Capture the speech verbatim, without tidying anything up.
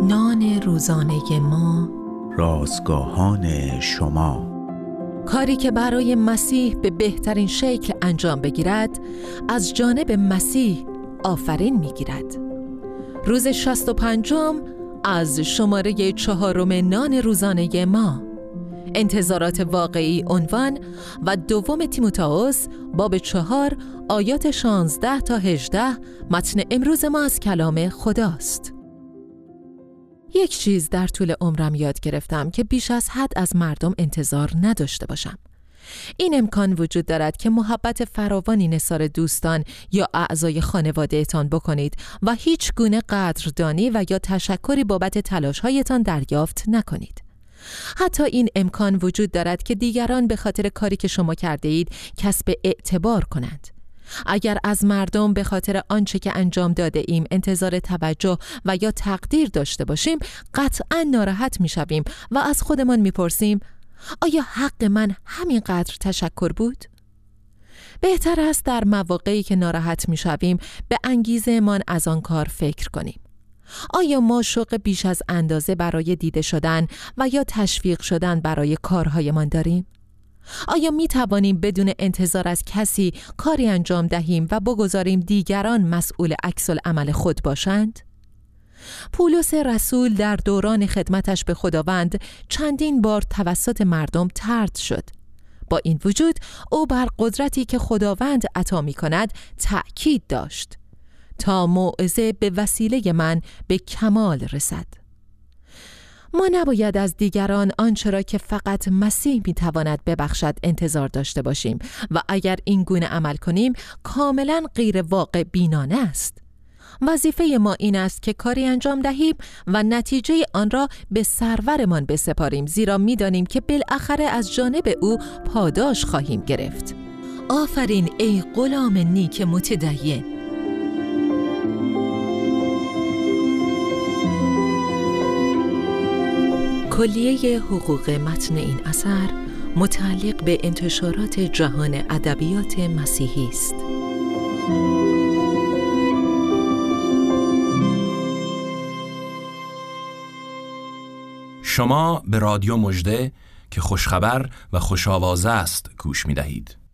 نان روزانه ما، رازگاهان شما. کاری که برای مسیح به بهترین شکل انجام بگیرد از جانب مسیح آفرین میگیرد. روز شصت و پنجم از شماره چهارم نان روزانه ما. انتظارات واقعی عنوان و دوم تیموتائوس باب چهار آیات شانزده تا هجده. متن امروز ما از کلام خداست. یک چیز در طول عمرم یاد گرفتم که بیش از حد از مردم انتظار نداشته باشم. این امکان وجود دارد که محبت فراوانی نثار دوستان یا اعضای خانواده‌تان بکنید و هیچ گونه قدردانی و یا تشکری بابت تلاش‌هایتان دریافت نکنید. حتی این امکان وجود دارد که دیگران به خاطر کاری که شما کرده اید کسب اعتبار کنند. اگر از مردم به خاطر آنچه که انجام داده ایم انتظار توجه و یا تقدیر داشته باشیم، قطعاً ناراحت می شویم و از خودمان می پرسیم آیا حق من همینقدر تشکر بود؟ بهتر است در مواقعی که ناراحت می شویم به انگیزه من از آن کار فکر کنیم. آیا ما شوق بیش از اندازه برای دیده شدن و یا تشویق شدن برای کارهایمان داریم؟ آیا می توانیم بدون انتظار از کسی کاری انجام دهیم و بگذاریم دیگران مسئول عکس العمل خود باشند؟ پولس رسول در دوران خدمتش به خداوند چندین بار توسط مردم طرد شد. با این وجود او بر قدرتی که خداوند عطا می کند تأکید داشت تا موعظه به وسیله من به کمال رسد. ما نباید از دیگران آنچه را که فقط مسیح میتواند ببخشد انتظار داشته باشیم و اگر این گونه عمل کنیم کاملا غیر واقع بینانه است. وظیفه ما این است که کاری انجام دهیم و نتیجه آن را به سرورمان بسپاریم، زیرا میدانیم که بالاخره از جانب او پاداش خواهیم گرفت. آفرین ای غلام نیک متدین. کلیه حقوق متن این اثر متعلق به انتشارات جهان ادبیات مسیحی است. شما به رادیو مژده که خوشخبر و خوش‌آوازه است گوش می‌دهید.